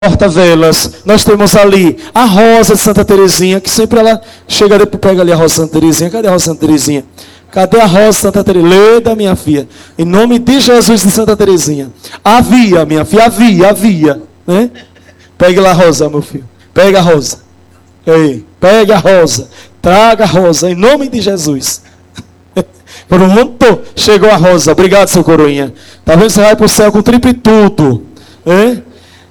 porta-velas, nós temos ali a Rosa de Santa Terezinha, que sempre ela chega, depois pega ali a Rosa de Santa Terezinha. Cadê a Rosa de Santa Terezinha? Cadê a Rosa de Santa Terezinha? Leda, minha filha. Em nome de Jesus de Santa Terezinha. Havia, minha filha, havia. Né? Pegue lá a Rosa, meu filho. Pega a Rosa. Ei, pega a Rosa. Traga a Rosa, em nome de Jesus. Pronto, chegou a Rosa. Obrigado, seu coroinha. Tá vendo? Você vai para o céu com tripa e tudo. Né?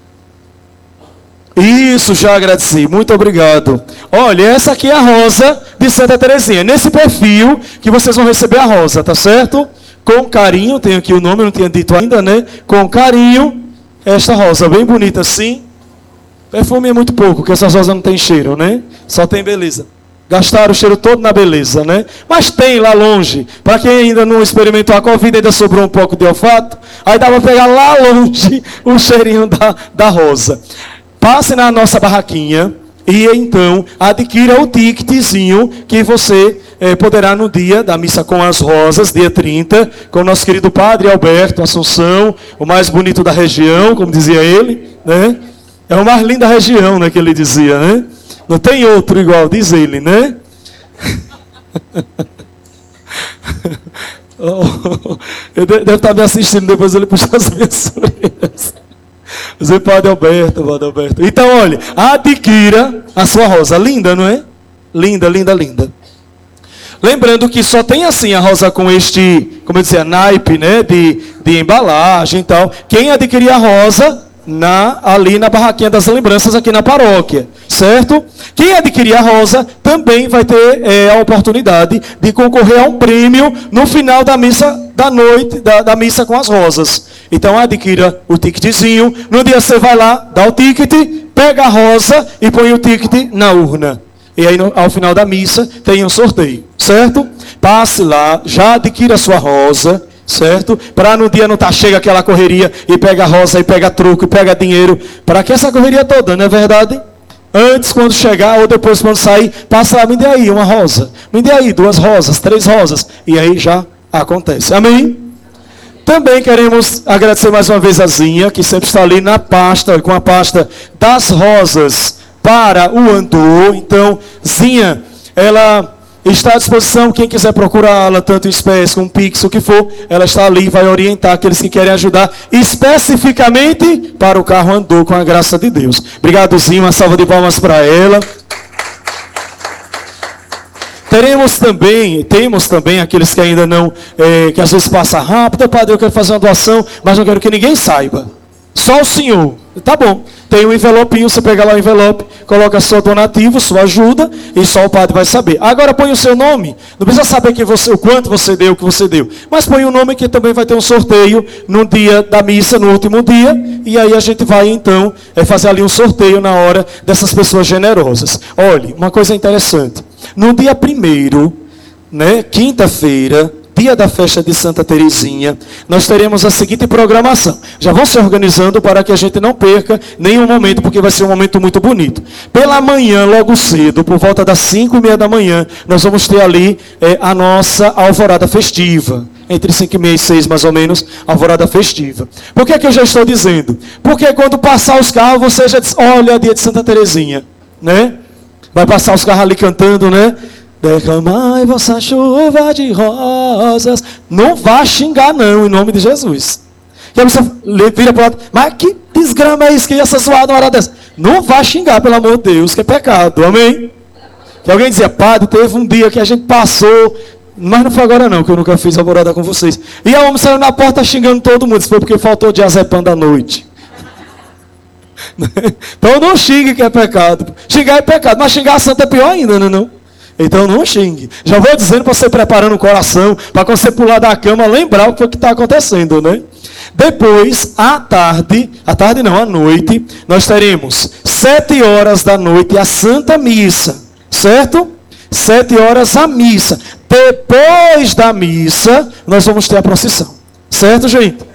Isso, já agradeci, muito obrigado. Olha, essa aqui é a Rosa de Santa Terezinha. Nesse perfil que vocês vão receber a Rosa, tá certo? Com carinho, tenho aqui o nome, não tinha dito ainda, né? Com carinho, esta rosa, bem bonita assim. Perfume é muito pouco, porque essas rosas não tem cheiro, né? Só tem beleza. Gastaram o cheiro todo na beleza, né? Mas tem lá longe. Para quem ainda não experimentou a Covid, ainda sobrou um pouco de olfato. Aí dá para pegar lá longe o cheirinho da rosa. Passe na nossa barraquinha e então adquira o ticketzinho que você poderá no dia da missa com as rosas, dia 30, com o nosso querido Padre Alberto Assunção, o mais bonito da região, como dizia ele, né? É o mais lindo da região, né, que ele dizia, né? Não tem outro igual, diz ele, né? Ele deve estar me assistindo, depois ele puxa as minhas orelhas. Você Padre Alberto. Então, olha, adquira a sua rosa. Linda, não é? Linda. Lembrando que só tem assim a rosa com este, como eu dizia, naipe, né? De embalagem e tal. Quem adquirir a rosa ali na barraquinha das lembranças aqui na paróquia, certo? Quem adquirir a rosa também vai ter a oportunidade de concorrer a um prêmio no final da missa da noite, da missa com as rosas. Então adquira o ticketzinho, no dia você vai lá, dá o ticket, pega a rosa e põe o ticket na urna. E aí ao final da missa tem um sorteio, certo? Passe lá, já adquira a sua rosa, certo? Para no dia não estar chega aquela correria e pega a rosa, e pega troco, e pega dinheiro. Para que essa correria toda, não é verdade? Antes, quando chegar, ou depois quando sair, passa lá, me dê aí uma rosa. Me dê aí 2 rosas, 3 rosas. E aí já acontece. Amém? Também queremos agradecer mais uma vez a Zinha, que sempre está ali na pasta, com a pasta das rosas para o Andor. Então, Zinha, ela está à disposição, quem quiser procurá-la, tanto em espécie como Pix, o que for, ela está ali e vai orientar aqueles que querem ajudar, especificamente para o carro Andor, com a graça de Deus. Obrigado, Zinha, uma salva de palmas para ela. Temos também aqueles que ainda não, que às vezes passa rápido, Padre, eu quero fazer uma doação, mas não quero que ninguém saiba. Só o senhor. Tá bom. Tem um envelopinho, você pega lá o envelope, coloca seu donativo, sua ajuda, e só o padre vai saber. Agora põe o seu nome. Não precisa saber o quanto você deu, o que você deu. Mas põe o nome que também vai ter um sorteio no dia da missa, no último dia. E aí a gente vai então fazer ali um sorteio na hora dessas pessoas generosas. Olha, uma coisa interessante. No dia 1º, né, quinta-feira, dia da festa de Santa Terezinha, nós teremos a seguinte programação. Já vão se organizando para que a gente não perca nenhum momento, porque vai ser um momento muito bonito. Pela manhã, logo cedo, por volta das 5:30 da manhã, nós vamos ter ali a nossa alvorada festiva. Entre 5:30 e 6, mais ou menos, alvorada festiva. Por que eu já estou dizendo? Porque quando passar os carros, você já diz, olha, dia de Santa Terezinha, né? Vai passar os carros ali cantando, né? Derramai vossa chuva de rosas. Não vá xingar não, em nome de Jesus. E a pessoa vira para o lado, mas que desgrama é isso que ia ser zoado uma hora dessa? Não vá xingar, pelo amor de Deus, que é pecado, amém? Que alguém dizia, padre, teve um dia que a gente passou, mas não foi agora não, que eu nunca fiz alvorada com vocês. E a homem saiu na porta xingando todo mundo, isso foi porque faltou diazepam da noite. Então não xingue que é pecado. Xingar é pecado, mas xingar a santa é pior ainda, não é não? Então não xingue. Já vou dizendo para você preparando o coração, para quando você pular da cama, lembrar o que está acontecendo, né? Depois, à noite, nós teremos 7 horas da noite a Santa Missa, certo? 7 horas a missa. Depois da missa, nós vamos ter a procissão, certo, gente?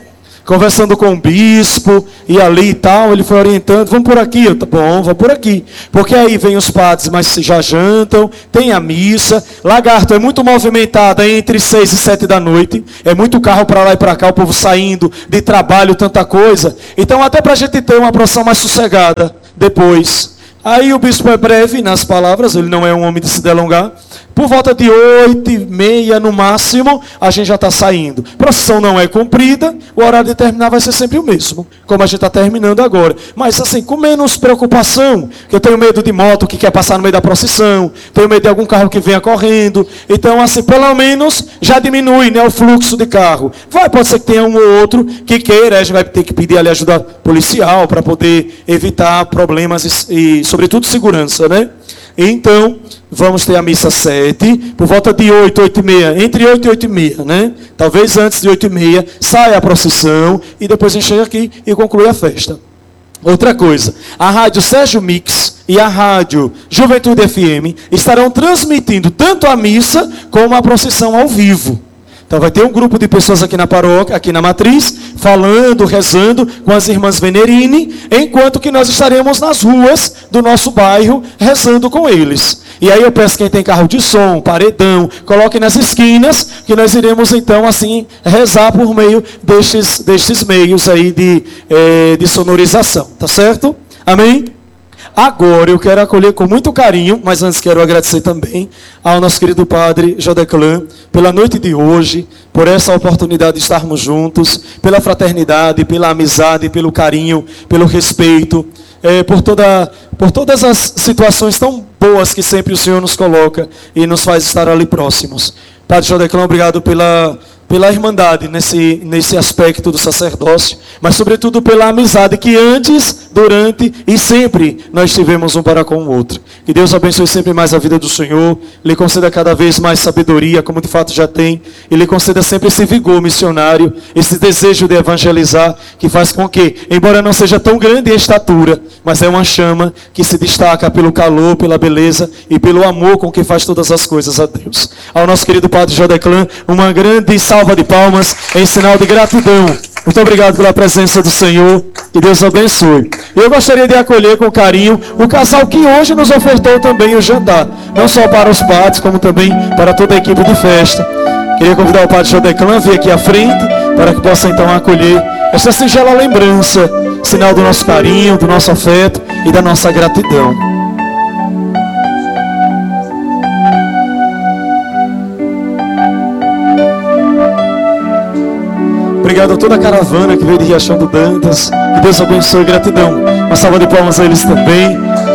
conversando com o bispo, e ali e tal, ele foi orientando, vamos por aqui, eu, tá bom, vamos por aqui, porque aí vem os padres, mas já jantam, tem a missa, Lagarto é muito movimentada entre 6 e 7 da noite, é muito carro para lá e para cá, o povo saindo de trabalho, tanta coisa, então até para a gente ter uma procissão mais sossegada, depois, aí o bispo é breve nas palavras, ele não é um homem de se delongar, por volta de 8h30 no máximo, a gente já está saindo. Procissão não é cumprida, o horário de terminar vai ser sempre o mesmo, como a gente está terminando agora. Mas assim, com menos preocupação, que eu tenho medo de moto que quer passar no meio da procissão, tenho medo de algum carro que venha correndo. Então assim, pelo menos já diminui, né, o fluxo de carro. Pode ser que tenha um ou outro que queira, a gente vai ter que pedir ali ajuda policial para poder evitar problemas e sobretudo segurança, né? Então, vamos ter a missa 7, por volta de 8, 8h30, entre 8 e 8h30, né? Talvez antes de 8h30, sai a procissão e depois a gente chega aqui e conclui a festa. Outra coisa, a rádio Sérgio Mix e a rádio Juventude FM estarão transmitindo tanto a missa como a procissão ao vivo. Então vai ter um grupo de pessoas aqui na paróquia, aqui na matriz, falando, rezando com as irmãs Venerini, enquanto que nós estaremos nas ruas do nosso bairro, rezando com eles. E aí eu peço quem tem carro de som, paredão, coloque nas esquinas, que nós iremos então assim rezar por meio destes meios aí de sonorização, tá certo? Amém? Agora eu quero acolher com muito carinho, mas antes quero agradecer também ao nosso querido padre Jodeclan pela noite de hoje, por essa oportunidade de estarmos juntos, pela fraternidade, pela amizade, pelo carinho, pelo respeito, por todas as situações tão boas que sempre o Senhor nos coloca e nos faz estar ali próximos. Padre Jodeclan, obrigado pela irmandade nesse aspecto do sacerdócio, mas sobretudo pela amizade que antes, durante e sempre nós tivemos um para com o outro. Que Deus abençoe sempre mais a vida do Senhor, lhe conceda cada vez mais sabedoria, como de fato já tem, e lhe conceda sempre esse vigor missionário, esse desejo de evangelizar, que faz com que, embora não seja tão grande em estatura, mas é uma chama que se destaca pelo calor, pela beleza e pelo amor com que faz todas as coisas a Deus. Ao nosso querido Padre Jodeclan, uma grande salva de palmas em sinal de gratidão. Muito obrigado pela presença do Senhor. Que Deus abençoe. Eu gostaria de acolher com carinho o casal que hoje nos ofertou também o jantar. Não só para os padres, como também para toda a equipe de festa. Queria convidar o Padre Jodeclan a vir aqui à frente, para que possa então acolher esta singela lembrança, sinal do nosso carinho, do nosso afeto e da nossa gratidão. Obrigado a toda a caravana que veio de Riachão do Dantas. Que Deus abençoe, gratidão. Uma salva de palmas a eles também.